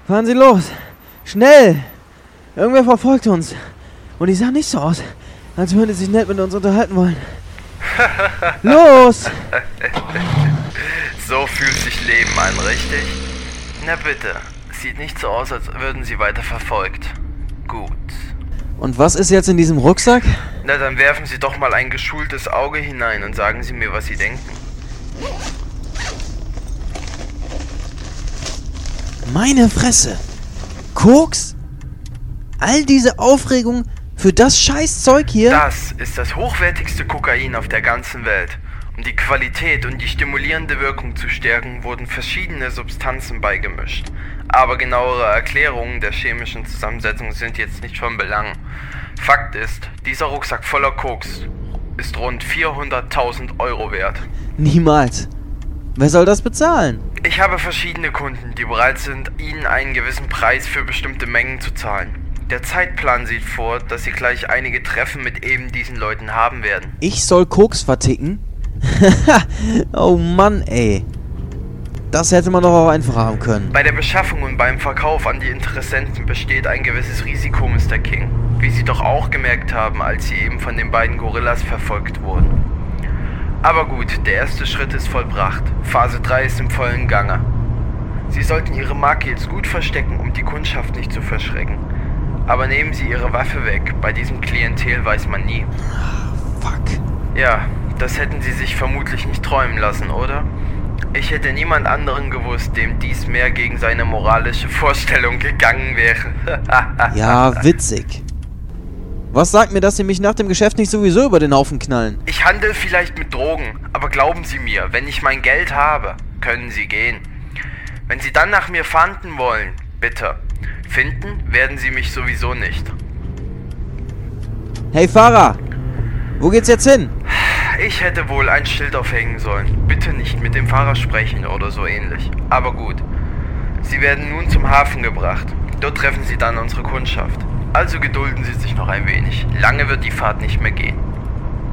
Fahren Sie los! Schnell! Irgendwer verfolgt uns. Und die sah nicht so aus, als würde sie sich nett mit uns unterhalten wollen. Los! So fühlt sich Leben an, richtig? Na bitte, sieht nicht so aus, als würden Sie weiter verfolgt. Gut. Und was ist jetzt in diesem Rucksack? Na dann werfen Sie doch mal ein geschultes Auge hinein und sagen Sie mir, was Sie denken. Meine Fresse! Koks? All diese Aufregung für das Scheißzeug hier? Das ist das hochwertigste Kokain auf der ganzen Welt. Um die Qualität und die stimulierende Wirkung zu stärken, wurden verschiedene Substanzen beigemischt. Aber genauere Erklärungen der chemischen Zusammensetzung sind jetzt nicht von Belang. Fakt ist, dieser Rucksack voller Koks ist rund 400.000 Euro wert. Niemals. Wer soll das bezahlen? Ich habe verschiedene Kunden, die bereit sind, Ihnen einen gewissen Preis für bestimmte Mengen zu zahlen. Der Zeitplan sieht vor, dass Sie gleich einige Treffen mit eben diesen Leuten haben werden. Ich soll Koks verticken? Oh Mann, ey. Das hätte man doch auch einfacher haben können. Bei der Beschaffung und beim Verkauf an die Interessenten besteht ein gewisses Risiko, Mr. King. Wie Sie doch auch gemerkt haben, als Sie eben von den beiden Gorillas verfolgt wurden. Aber gut, der erste Schritt ist vollbracht. Phase 3 ist im vollen Gange. Sie sollten Ihre Marke jetzt gut verstecken, um die Kundschaft nicht zu verschrecken. Aber nehmen Sie Ihre Waffe weg. Bei diesem Klientel weiß man nie. Fuck. Ja, das hätten Sie sich vermutlich nicht träumen lassen, oder? Ich hätte niemand anderen gewusst, dem dies mehr gegen seine moralische Vorstellung gegangen wäre. Ja, witzig. Was sagt mir, dass Sie mich nach dem Geschäft nicht sowieso über den Haufen knallen? Ich handle vielleicht mit Drogen, aber glauben Sie mir, wenn ich mein Geld habe, können Sie gehen. Wenn Sie dann nach mir fahnden wollen, bitte. Finden werden Sie mich sowieso nicht. Hey Fahrer! Wo geht's jetzt hin? Ich hätte wohl ein Schild aufhängen sollen. Bitte nicht mit dem Fahrer sprechen oder so ähnlich. Aber gut. Sie werden nun zum Hafen gebracht. Dort treffen Sie dann unsere Kundschaft. Also gedulden Sie sich noch ein wenig. Lange wird die Fahrt nicht mehr gehen.